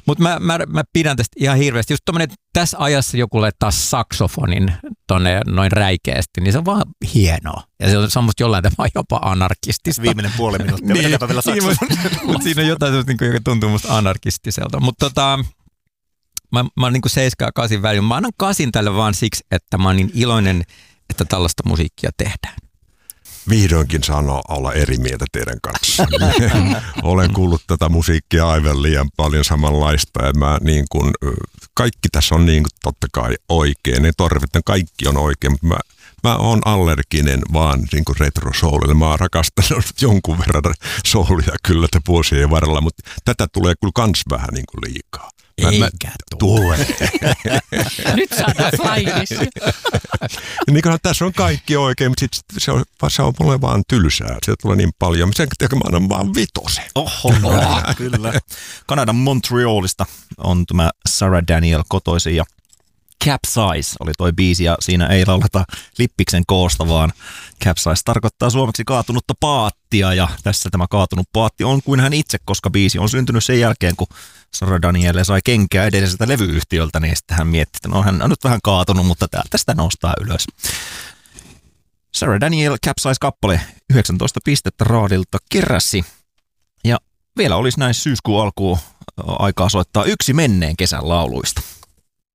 Mutta mä pidän tästä ihan hirveästi. Just tommonen, tässä ajassa joku laittaa saksofonin tonne noin räikeästi, niin se on vaan hienoa. Ja se on musta jollain tavalla jopa anarkistista. Viimeinen puoli minuuttia, vedetääpä vielä saksofonin. Mutta siinä on jotain sellaista, joka tuntuu musta anarkistiselta. Mutta mä oon niinku 7 ja 8 välillä. Mä annan 8 tälle vaan siksi, että mä oon niin iloinen, että tällaista musiikkia tehdään. Vihdoinkin saan olla eri mieltä teidän kanssa. Olen kuullut tätä musiikkia aivan liian paljon samanlaista ja mä niin kuin, kaikki tässä on niin kuin totta kai oikein. Ne torvet, kaikki on oikein, mutta mä oon allerginen vaan niin kuin retro-soulille. Mä oon rakastanut jonkun verran soulia kyllä vuosien varrella, mutta tätä tulee kyllä kans vähän niin kuin liikaa. Eikä tule. Nyt saadaan slaidissa. Niin kuin tässä on kaikki oikein, mutta se on mulle vaan tylsää. Se tulee niin paljon. Sen takia mä annan vaan 5. Oho, kyllä. Kanadan Montrealista on tämä Sarah Daniel kotoisin ja Capsize oli toi biisi ja siinä ei lauleta lippiksen koosta, vaan Capsize tarkoittaa suomeksi kaatunutta paattia ja tässä tämä kaatunut paatti on kuin hän itse, koska biisi on syntynyt sen jälkeen, kun Sarah Daniel sai kenkää edelliseltä levyyhtiöltä, niin sitten hän mietti, että no hän on nyt vähän kaatunut, mutta täältä sitä nostaa ylös. Sarah Daniel Capsize-kappale 19 pistettä raadilta keräsi ja vielä olisi näin syyskuun alkuun aikaa soittaa yksi menneen kesän lauluista.